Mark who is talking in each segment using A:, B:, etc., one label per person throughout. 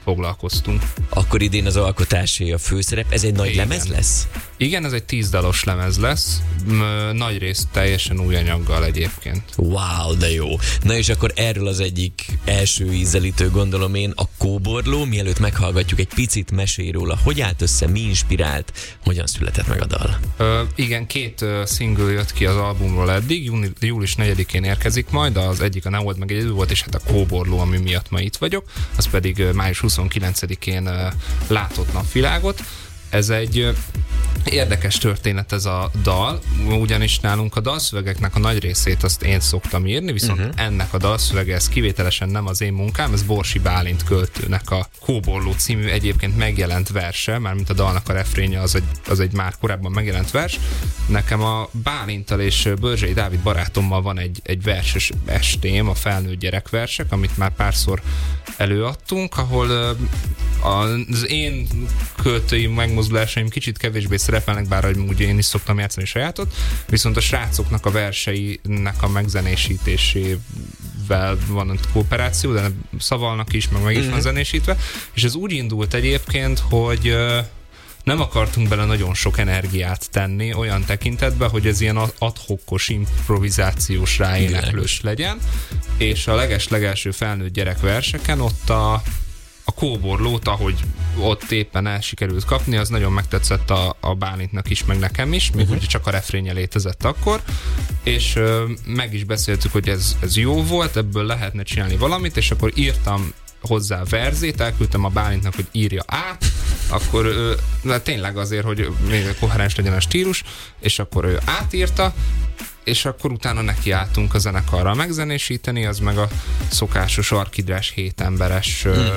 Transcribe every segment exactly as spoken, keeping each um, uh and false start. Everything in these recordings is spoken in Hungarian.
A: foglalkoztunk.
B: Akkor idén az alkotásé a főszerep, ez egy nagy
A: Igen.
B: lemez lesz?
A: Igen, ez egy tízdalos lemez lesz, nagy részt teljesen új anyaggal egyébként.
B: Wow, de jó. Na és akkor erről az egyik első ízelítő, gondolom én, a Kóborló. Mielőtt meghallgatjuk, egy picit mesélj róla, hogy állt össze, mi inspirált, hogyan született meg a dal?
A: Ö, igen, két uh, single jött ki az albumról eddig, júni, július negyedikén érkezik majd, az egyik a Ne Old Meg Egyedül volt, és hát a Kóborló, ami miatt ma itt vagyok, az pedig uh, május huszonkilencedikén uh, látott napvilágot. Ez egy érdekes történet ez a dal, ugyanis nálunk a dalszövegeknek a nagy részét azt én szoktam írni, viszont uh-huh. ennek a dalszövege, ez kivételesen nem az én munkám, ez Borsi Bálint költőnek a Kóborló című egyébként megjelent verse, mármint a dalnak a refrénje az egy, az egy már korábban megjelent vers. Nekem a Bálinttal és Börzsei Dávid barátommal van egy, egy verses estém, a Felnőtt gyerekversek, amit már párszor előadtunk, ahol az én költői megmozdulásaim kicsit kevésbé szerepelnek, bár úgy én is szoktam játszani sajátot, viszont a srácoknak a verseinek a megzenésítésével van a kooperáció, de szavalnak is, meg meg is van zenésítve, és ez úgy indult egyébként, hogy nem akartunk bele nagyon sok energiát tenni olyan tekintetben, hogy ez ilyen ad-hocos, improvizációs, ráéneklős legyen, és a leges-legelső Felnőtt gyerekverseken ott a a Kóborlót, ahogy ott éppen el sikerült kapni, az nagyon megtetszett a, a Bálintnak is, meg nekem is, még uh-huh. hogy csak a refrénje létezett akkor, és ö, meg is beszéltük, hogy ez, ez jó volt, ebből lehetne csinálni valamit, és akkor írtam hozzá verzét, elküldtem a Bálintnak, hogy írja át, akkor ö, tényleg azért, hogy még koherens legyen a stílus, és akkor ő átírta, és akkor utána nekiálltunk a zenekarra megzenésíteni, az meg a szokásos orkidrás hétemberes mm-hmm.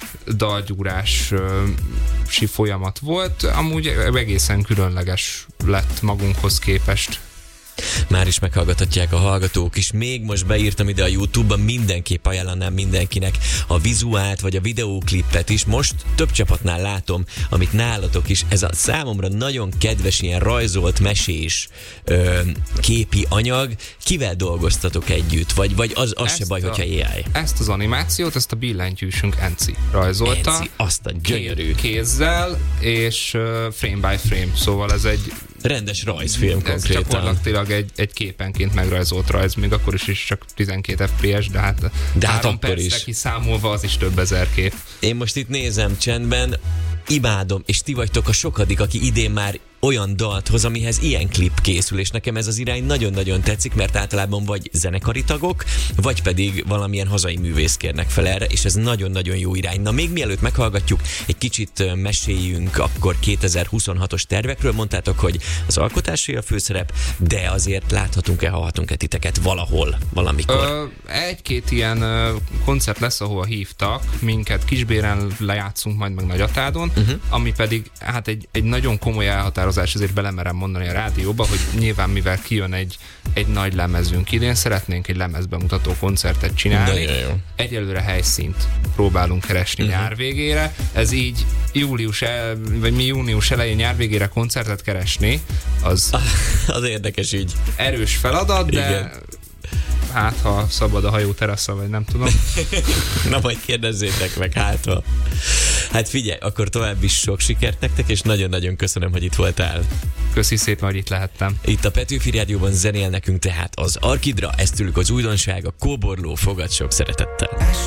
A: dalgyúrási folyamat volt, amúgy egészen különleges lett magunkhoz képest.
B: Már is meghallgathatják a hallgatók is. Még most beírtam ide a YouTube-ban, mindenképp ajánlanám mindenkinek a vizuált, vagy a videóklipet is. Most több csapatnál látom, amit nálatok is. Ez a számomra nagyon kedves, ilyen rajzolt, mesés ö, képi anyag. Kivel dolgoztatok együtt? Vagy, vagy az, az se baj, a, hogyha á i?
A: Ezt az animációt, ezt a billentyűsünk Enci rajzolta.
B: Enci, azt a gyönyörű.
A: Kézzel, és uh, frame by frame, szóval ez egy
B: rendes rajzfilm
A: ez
B: konkrétan.
A: gyakorlatilag egy, egy képenként megrajzolt rajz, még akkor is, is csak tizenkét ef pé es, de hát
B: de hát
A: három
B: akkor
A: percre
B: is
A: kiszámolva az is több ezer kép.
B: Én most itt nézem csendben, imádom, és ti vagytok a sokadik, aki idén már olyan dalt hoz, amihez ilyen klip készül, és nekem ez az irány nagyon-nagyon tetszik, mert általában vagy zenekari tagok, vagy pedig valamilyen hazai művész kérnek fel erre, és ez nagyon-nagyon jó irány. Na, még mielőtt meghallgatjuk, egy kicsit meséljünk akkor kétezer-huszonhatos tervekről. Mondtátok, hogy az alkotásé a főszerep, de azért láthatunk-e, hallhatunk-e titeket valahol, valamikor?
A: Ö, egy-két ilyen ö, koncert lesz, ahova hívtak minket, Kisbéren lejátszunk majd meg Nagyatádon, uh-huh. ami pedig hát egy, egy nagyon komoly elhatározás, ezért belemerem mondani a rádióba, hogy nyilván mivel kijön egy, egy nagy lemezünk idén, szeretnénk egy lemezbemutató koncertet csinálni. Egyelőre helyszínt próbálunk keresni uh-huh. nyár végére. Ez így július, el, vagy mi június elején nyár végére koncertet keresni, az,
B: az érdekes így.
A: Erős feladat, de igen. Hát, ha szabad a hajó terasza, vagy nem tudom.
B: Na, majd kérdezzétek meg, hát ha. Hát figyelj, akkor tovább is sok sikert nektek, és nagyon-nagyon köszönöm, hogy itt voltál.
A: Köszi szépen, hogy itt lehettem.
B: Itt a Petőfi Rádióban zenél nekünk tehát az Arkidra, ez tőlük az újdonság, a Kóborló, fogad sok szeretettel.